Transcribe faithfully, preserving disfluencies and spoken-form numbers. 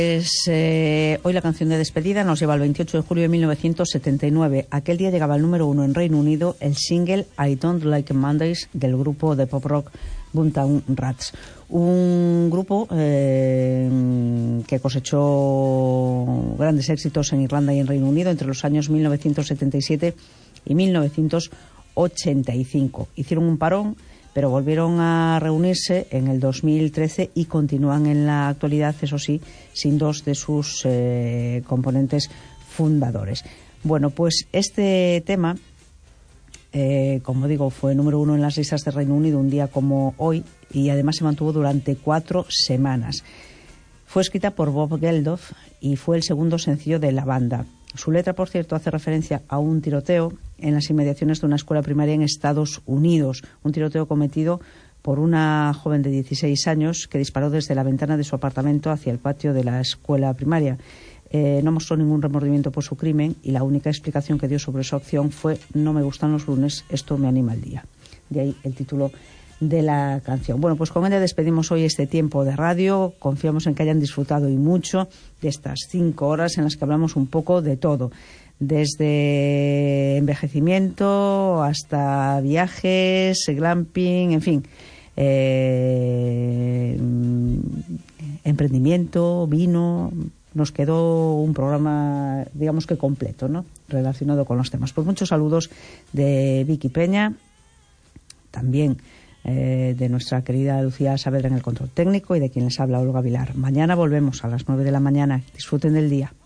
Pues, eh, hoy la canción de despedida nos lleva al veintiocho de julio de mil novecientos setenta y nueve. Aquel día llegaba al número uno en Reino Unido el single I Don't Like Mondays del grupo de pop rock Boomtown Rats. Un grupo eh, que cosechó grandes éxitos en Irlanda y en Reino Unido entre los años mil novecientos setenta y siete y mil novecientos ochenta y cinco. Hicieron un parón, pero volvieron a reunirse en el dos mil trece y continúan en la actualidad, eso sí, sin dos de sus eh, componentes fundadores. Bueno, pues este tema, eh, como digo, fue número uno en las listas de Reino Unido un día como hoy y además se mantuvo durante cuatro semanas. Fue escrita por Bob Geldof y fue el segundo sencillo de la banda. Su letra, por cierto, hace referencia a un tiroteo en las inmediaciones de una escuela primaria en Estados Unidos. Un tiroteo cometido por una joven de dieciséis años que disparó desde la ventana de su apartamento hacia el patio de la escuela primaria. Eh, no mostró ningún remordimiento por su crimen y la única explicación que dio sobre su acción fue: no me gustan los lunes, esto me anima el día. De ahí el título de la canción. Bueno, pues con ella despedimos hoy este tiempo de radio. Confiamos en que hayan disfrutado y mucho de estas cinco horas en las que hablamos un poco de todo, desde envejecimiento hasta viajes, glamping, en fin, eh, emprendimiento, vino. Nos quedó un programa, digamos que completo, ¿no?, relacionado con los temas. Pues muchos saludos de Vicky Peña, también Eh, de nuestra querida Lucía Saavedra en el control técnico y de quien les habla Olga Vilar. Mañana volvemos a las nueve de la mañana. Disfruten del día.